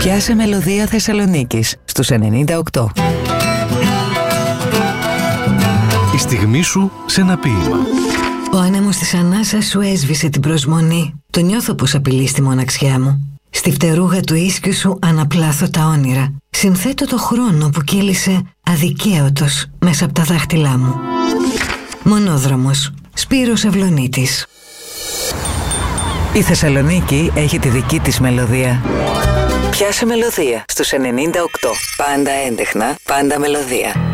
Πιάσε μελωδία Θεσσαλονίκης στους 98. Η στιγμή σου σε ένα ποίημα. Ο άνεμος της ανάσας σου έσβησε την προσμονή. Το νιώθω πως απειλεί στη μοναξιά μου. Στη φτερούγα του ίσκιου σου αναπλάθω τα όνειρα. Συνθέτω το χρόνο που κύλησε αδικαίωτος μέσα από τα δάχτυλά μου. Μονόδρομος. Σπύρος Ευλονίτης. Η Θεσσαλονίκη έχει τη δική της μελωδία. Πιάσε μελωδία στους 98. Πάντα έντεχνα, πάντα μελωδία.